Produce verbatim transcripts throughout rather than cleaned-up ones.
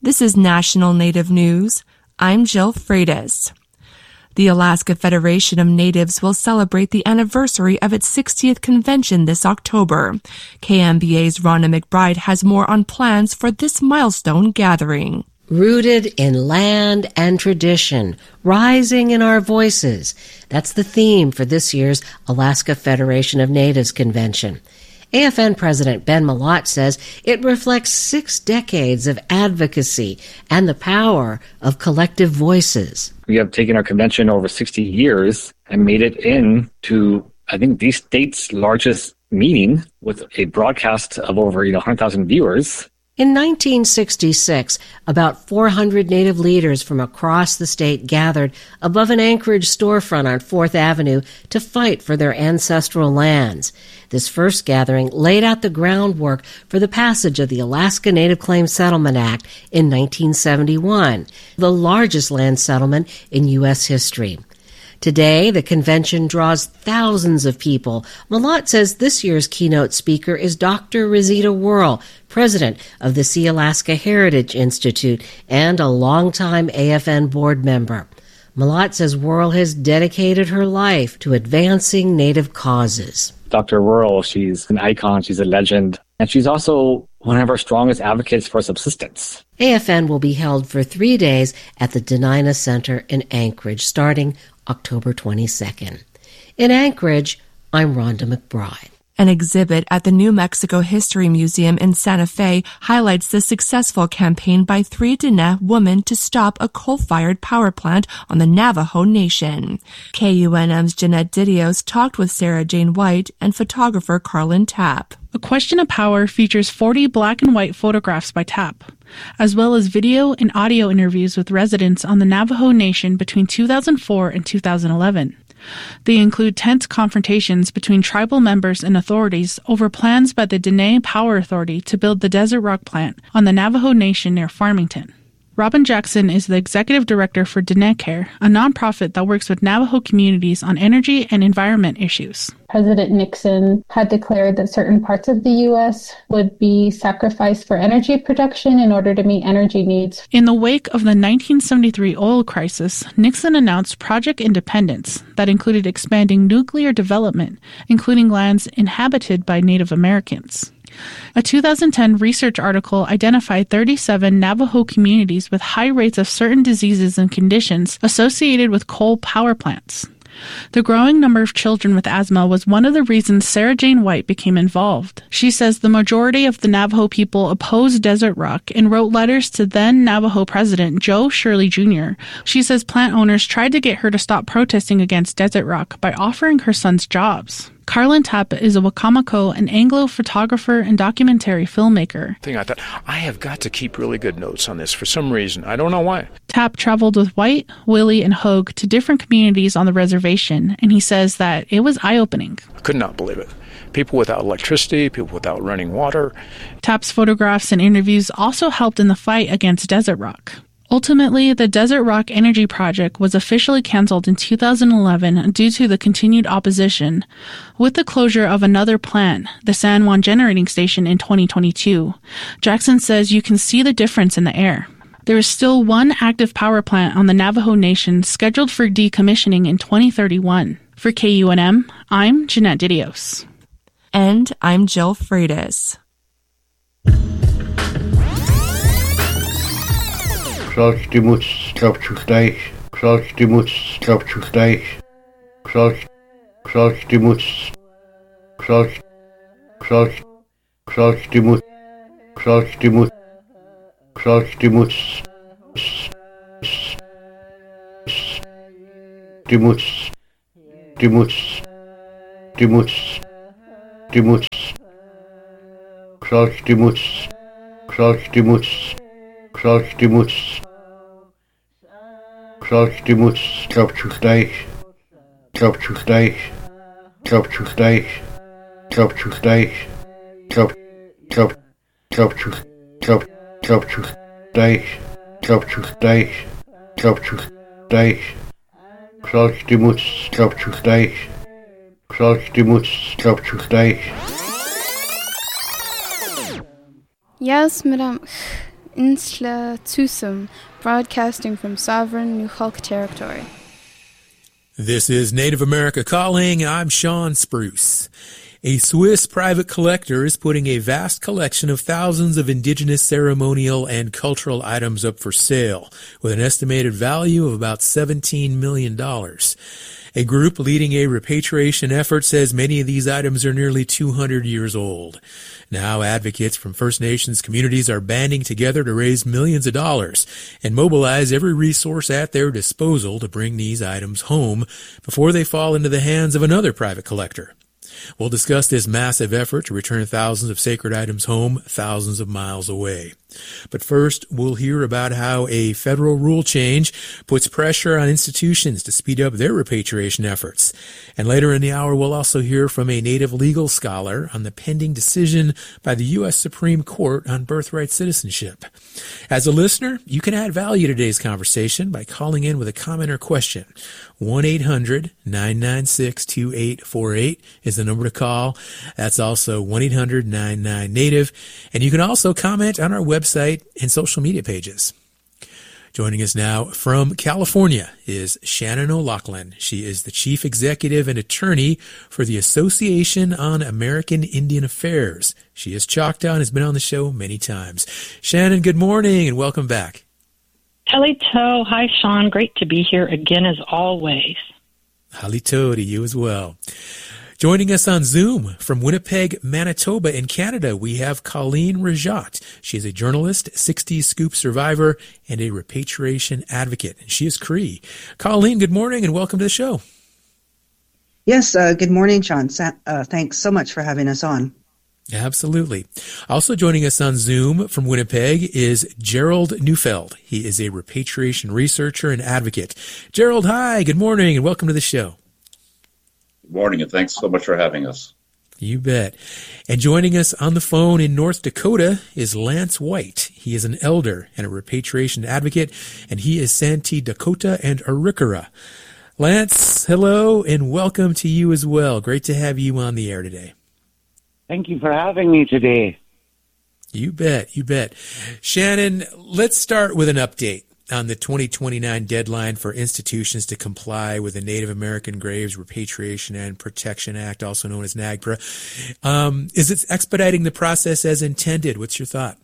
This is National Native News. I'm Jill Freitas. The Alaska Federation of Natives will celebrate the anniversary of its sixtieth convention this October. K M B A's Rhonda McBride has more on plans for this milestone gathering. Rooted in land and tradition, rising in our voices. That's the theme for this year's Alaska Federation of Natives Convention. A F N President Ben Malott says it reflects six decades of advocacy and the power of collective voices. We have taken our convention over sixty years and made it into, I think, the state's largest meeting with a broadcast of over you know, one hundred thousand viewers. In nineteen sixty-six, about four hundred Native leaders from across the state gathered above an Anchorage storefront on fourth Avenue to fight for their ancestral lands. This first gathering laid out the groundwork for the passage of the Alaska Native Claims Settlement Act in nineteen seventy-one, the largest land settlement in U S history. Today, the convention draws thousands of people. Malott says this year's keynote speaker is Doctor Rosita Wuerl, president of the Sealaska Heritage Institute and a longtime A F N board member. Malott says Wuerl has dedicated her life to advancing Native causes. Doctor Wuerl, she's an icon, she's a legend, and she's also one of our strongest advocates for subsistence. A F N will be held for three days at the Dena'ina Center in Anchorage, starting October twenty-second. In Anchorage, I'm Rhonda McBride. An exhibit at the New Mexico History Museum in Santa Fe highlights the successful campaign by three Diné women to stop a coal-fired power plant on the Navajo Nation. K U N M's Jeanette Didios talked with Sarah Jane White and photographer Carlin Tapp. A Question of Power features forty black and white photographs by Tapp, as well as video and audio interviews with residents on the Navajo Nation between two thousand four and two thousand eleven. They include tense confrontations between tribal members and authorities over plans by the Diné Power Authority to build the Desert Rock plant on the Navajo Nation near Farmington. Robin Jackson is the executive director for Diné Care, a nonprofit that works with Navajo communities on energy and environment issues. President Nixon had declared that certain parts of the U S would be sacrificed for energy production in order to meet energy needs. In the wake of the nineteen seventy-three oil crisis, Nixon announced Project Independence that included expanding nuclear development, including lands inhabited by Native Americans. A two thousand ten research article identified thirty-seven Navajo communities with high rates of certain diseases and conditions associated with coal power plants. The growing number of children with asthma was one of the reasons Sarah Jane White became involved. She says the majority of the Navajo people opposed Desert Rock and wrote letters to then Navajo President Joe Shirley Junior She says plant owners tried to get her to stop protesting against Desert Rock by offering her sons jobs. Carlin Tapp is a Wakamako and Anglo photographer and documentary filmmaker. Thing I thought, I have got to keep really good notes on this for some reason. I don't know why. Tapp traveled with White, Willie, and Hogue to different communities on the reservation, and he says that it was eye-opening. I could not believe it. People without electricity, people without running water. Tapp's photographs and interviews also helped in the fight against Desert Rock. Ultimately, the Desert Rock Energy Project was officially canceled in two thousand eleven due to the continued opposition, with the closure of another plant, the San Juan Generating Station, in twenty twenty-two. Jackson says you can see the difference in the air. There is still one active power plant on the Navajo Nation scheduled for decommissioning in twenty thirty-one. For K U N M, I'm Jeanette Didios. And I'm Jill Freitas. Salstimus Krapchuchdeich, Salstimus Krapchuchdeich, Salstimus, Salt, Salt, Salstimus, Salstimus, Salstimus, Stimus, Stimus, Stimus, Stimus, Salstimus, Salstimus, Salstimus, Salstimus, Krapchuchdeich, Krapchuchdeich, Krapchuchdeich, Krapchuchdeich, Krap, Krap, Krapchuch, Krap, Krapchuchdeich, Krapchuchdeich, Krapchuchdeich, Salstimus, Krapchuchdeich, Salstimus, Krapchuchdeich. Yes, madam. Insla Tusum, broadcasting from sovereign Nukhalk territory. This is Native America Calling. I'm Sean Spruce. A Swiss private collector is putting a vast collection of thousands of indigenous ceremonial and cultural items up for sale, with an estimated value of about seventeen million dollars. A group leading a repatriation effort says many of these items are nearly two hundred years old. Now advocates from First Nations communities are banding together to raise millions of dollars and mobilize every resource at their disposal to bring these items home before they fall into the hands of another private collector. We'll discuss this massive effort to return thousands of sacred items home thousands of miles away. But first, we'll hear about how a federal rule change puts pressure on institutions to speed up their repatriation efforts. And later in the hour, we'll also hear from a Native legal scholar on the pending decision by the U S Supreme Court on birthright citizenship. As a listener, you can add value to today's conversation by calling in with a comment or question. one eight hundred nine nine six two eight four eight is the number to call. That's also one eight hundred nine nine Native. And you can also comment on our website and social media pages. Joining us now from California is Shannon O'Loughlin. She is the Chief Executive and Attorney for the Association on American Indian Affairs. She is Choctaw and has been on the show many times. Shannon, good morning and welcome back. Halito. Hi, Sean. Great to be here again as always. Halito to you as well. Joining us on Zoom from Winnipeg, Manitoba in Canada, we have Colleen Rajat. She is a journalist, sixties scoop survivor, and a repatriation advocate. And she is Cree. Colleen, good morning and welcome to the show. Yes, uh, good morning, Sean. Uh, thanks so much for having us on. Absolutely. Also joining us on Zoom from Winnipeg is Gerald Neufeld. He is a repatriation researcher and advocate. Gerald, hi, good morning and welcome to the show. Good morning, and thanks so much for having us. You bet. And joining us on the phone in North Dakota is Lance White. He is an elder and a repatriation advocate, and he is Santee Dakota and Arikara. Lance, hello, and welcome to you as well. Great to have you on the air today. Thank you for having me today. You bet, you bet. Shannon, let's start with an update on the twenty twenty-nine deadline for institutions to comply with the Native American Graves Repatriation and Protection Act, also known as NAGPRA. Um, is it expediting the process as intended? What's your thought?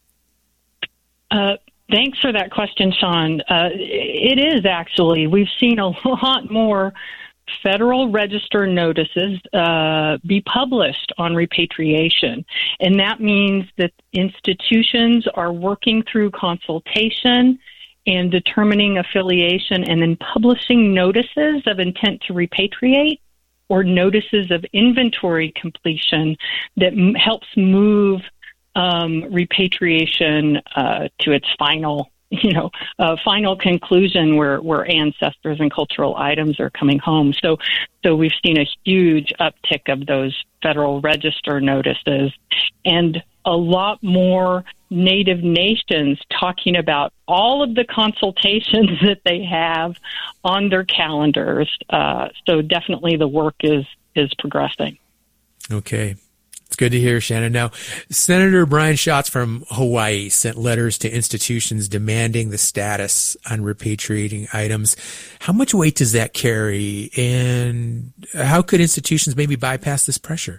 Uh, thanks for that question, Sean. Uh, it is actually. We've seen a lot more Federal Register notices uh, be published on repatriation. And that means that institutions are working through consultation and determining affiliation and then publishing notices of intent to repatriate or notices of inventory completion that m- helps move um, repatriation uh, to its final, you know, uh, final conclusion where, where ancestors and cultural items are coming home. So, so we've seen a huge uptick of those Federal Register notices and a lot more Native nations talking about all of the consultations that they have on their calendars. Uh, so definitely the work is, is progressing. Okay. It's good to hear, Shannon. Now, Senator Brian Schatz from Hawaii sent letters to institutions demanding the status on repatriating items. How much weight does that carry, and how could institutions maybe bypass this pressure?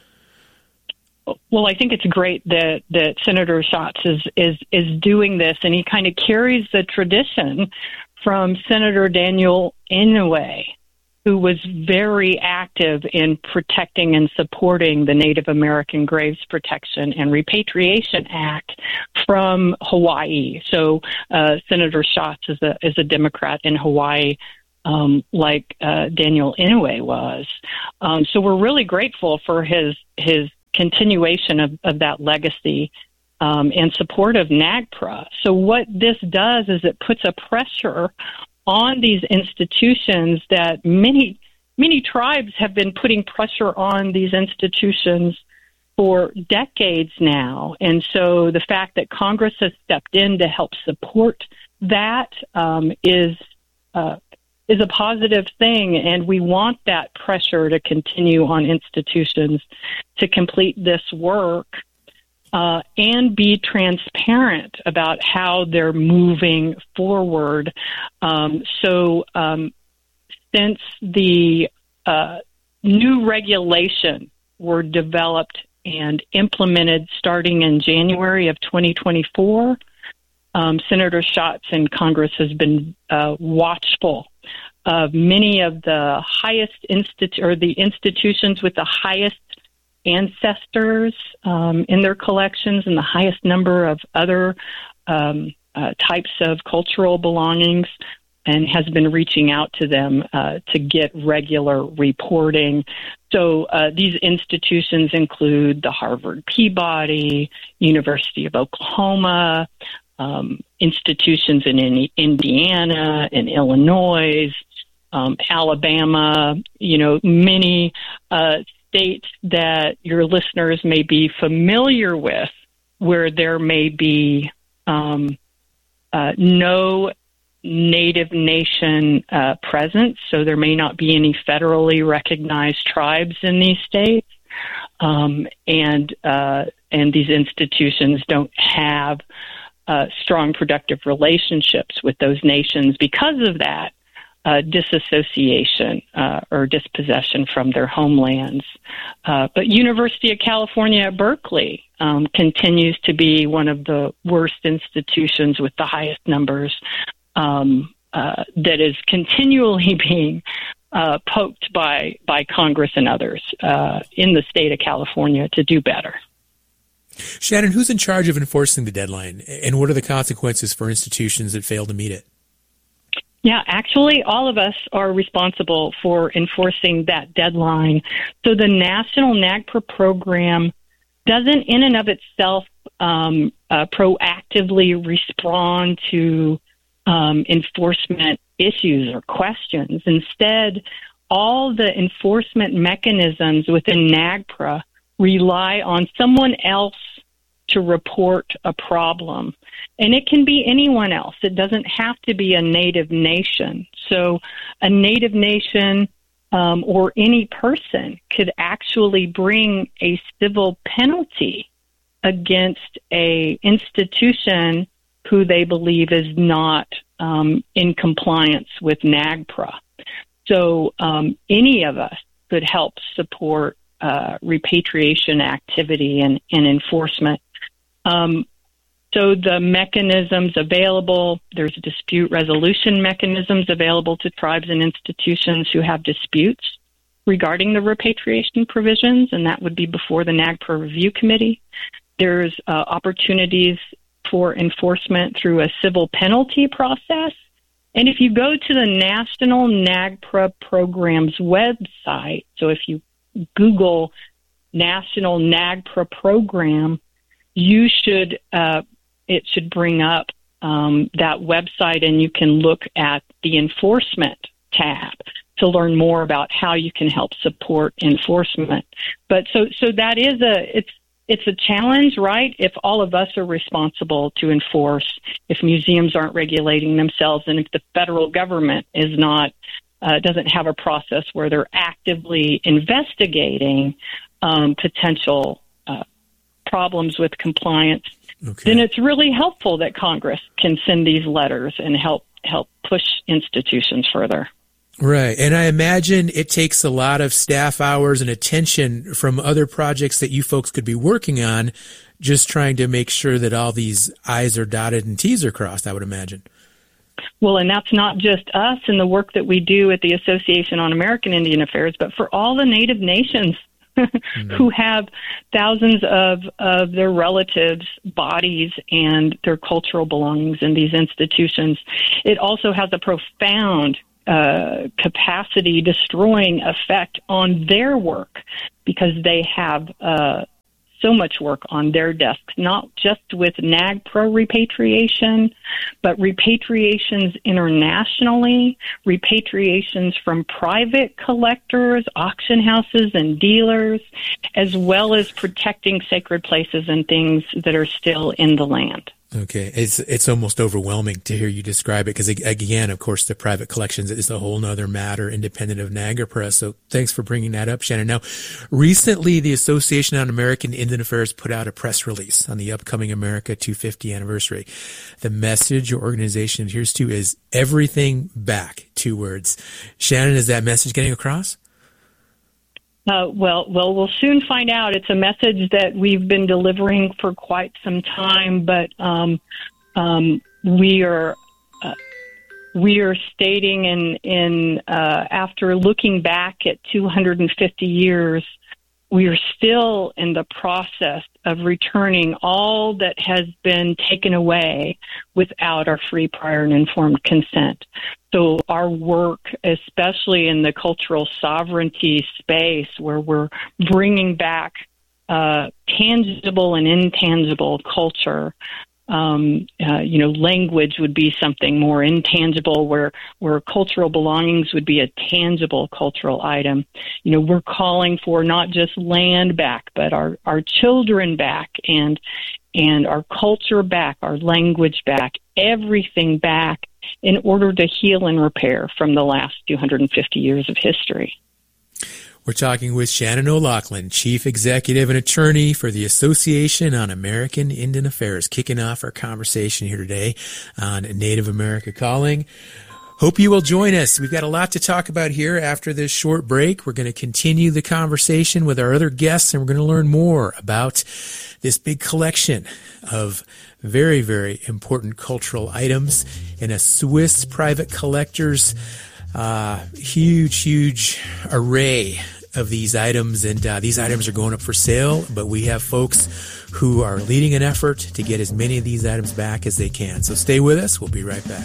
Well, I think it's great that, that Senator Schatz is, is, is doing this, and he kind of carries the tradition from Senator Daniel Inouye, who was very active in protecting and supporting the Native American Graves Protection and Repatriation Act from Hawaii. So uh, Senator Schatz is a, is a Democrat in Hawaii, um, like uh, Daniel Inouye was. Um, so we're really grateful for his his continuation of, of that legacy um, and support of NAGPRA. So what this does is it puts a pressure on these institutions that many, many tribes have been putting pressure on these institutions for decades now. And so the fact that Congress has stepped in to help support that um, is uh, is a positive thing, and we want that pressure to continue on institutions to complete this work. uh, and be transparent about how they're moving forward. Um, so um, since the uh, new regulation were developed and implemented starting in January of twenty twenty-four, um, Senator Schatz in Congress has been uh, watchful of many of the highest institu- or the institutions with the highest ancestors um, in their collections and the highest number of other um, uh, types of cultural belongings, and has been reaching out to them uh, to get regular reporting. So uh, these institutions include the Harvard Peabody, University of Oklahoma, um, institutions in, in Indiana and Illinois, um, Alabama, you know, many uh, states that your listeners may be familiar with, where there may be um, uh, no Native Nation uh, presence, so there may not be any federally recognized tribes in these states, um, and uh, and these institutions don't have uh, strong, productive relationships with those nations because of that uh, disassociation uh, or dispossession from their homelands. Uh, but University of California at Berkeley um, continues to be one of the worst institutions with the highest numbers. Um, uh, that is continually being uh, poked by by Congress and others uh, in the state of California to do better. Shannon, who's in charge of enforcing the deadline, and what are the consequences for institutions that fail to meet it? Yeah, actually, all of us are responsible for enforcing that deadline. So the National NAGPRA program doesn't in and of itself um, uh, proactively respond to Um, enforcement issues or questions. Instead, all the enforcement mechanisms within NAGPRA rely on someone else to report a problem. And it can be anyone else. It doesn't have to be a Native nation. So a Native nation um, or any person could actually bring a civil penalty against a institution who they believe is not um, in compliance with NAGPRA. So um, any of us could help support uh, repatriation activity and, and enforcement. Um, so the mechanisms available, there's dispute resolution mechanisms available to tribes and institutions who have disputes regarding the repatriation provisions, and that would be before the NAGPRA Review Committee. There's uh, opportunities for enforcement through a civil penalty process. And if you go to the National NAGPRA Program's website, so if you Google National NAGPRA Program, you should, uh, it should bring up um, that website, and you can look at the enforcement tab to learn more about how you can help support enforcement. But so, so that is a, it's, It's a challenge, right? If all of us are responsible to enforce, if museums aren't regulating themselves, and if the federal government is not, uh, doesn't have a process where they're actively investigating um, potential uh, problems with compliance, okay, then it's really helpful that Congress can send these letters and help help push institutions further. Right. And I imagine it takes a lot of staff hours and attention from other projects that you folks could be working on, just trying to make sure that all these I's are dotted and T's are crossed, I would imagine. Well, and that's not just us and the work that we do at the Association on American Indian Affairs, but for all the Native nations mm-hmm. who have thousands of, of their relatives' bodies and their cultural belongings in these institutions. It also has a profound Uh, capacity destroying effect on their work, because they have uh, so much work on their desks, not just with NAGPRA repatriation, but repatriations internationally, repatriations from private collectors, auction houses, and dealers, as well as protecting sacred places and things that are still in the land. Okay. It's, it's almost overwhelming to hear you describe it because, again, of course, the private collections is a whole nother matter independent of Niagara Press. So thanks for bringing that up, Shannon. Now, recently, the Association on American Indian Affairs put out a press release on the upcoming America two hundred fiftieth anniversary. The message your organization adheres to is everything back, two words. Shannon, is that message getting across? Uh, well, well, we'll soon find out. It's a message that we've been delivering for quite some time, but um, um, we are uh, we are stating in in uh, after looking back at two hundred fifty years, we are still in the process of returning all that has been taken away without our free, prior, and informed consent. So our work, especially in the cultural sovereignty space, where we're bringing back uh, tangible and intangible culture, um, uh, you know, language would be something more intangible, where where cultural belongings would be a tangible cultural item. You know, we're calling for not just land back, but our, our children back, and and our culture back, our language back, everything back, in order to heal and repair from the last two hundred fifty years of history. We're talking with Shannon O'Loughlin, Chief Executive and Attorney for the Association on American Indian Affairs, kicking off our conversation here today on Native America Calling. Hope you will join us. We've got a lot to talk about here after this short break. We're going to continue the conversation with our other guests, and we're going to learn more about this big collection of very, very important cultural items in a Swiss private collector's uh, huge, huge array of these items. And uh, these items are going up for sale, but we have folks who are leading an effort to get as many of these items back as they can. So stay with us. We'll be right back.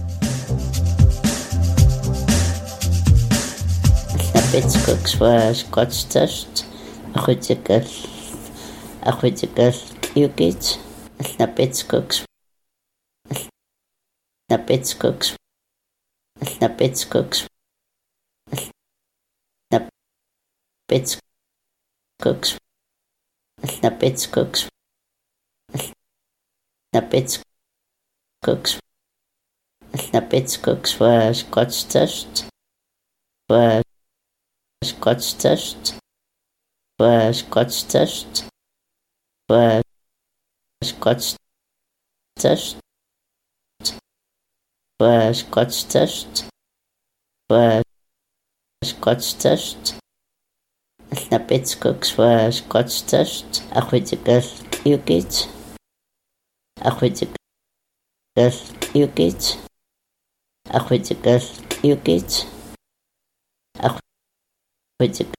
Pittsburgh's was Godstust, a critical, a critical Yukit, a Pittsburgh's, a Pittsburgh's, a Pittsburgh's, a Pittsburgh's, a Pittsburgh's, a Pittsburgh's, a Pittsburgh's was Godstust, was Godstust, was Godstust, was Godstust, was Godstust, was Godstust, the Pittsburgh's was Godstust, a critical Yukit, a critical Yukit, a critical Yukit, a critical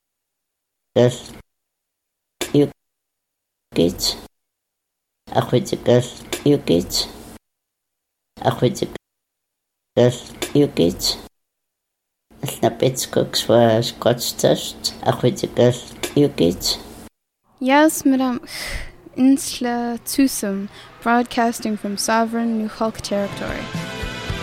Yukit, a critical Yukit, a critical Yukit, the Pittsburgh's was Godstust, a critical Yukit. Yes, Madame Insla Tusum, broadcasting from sovereign New Hulk territory.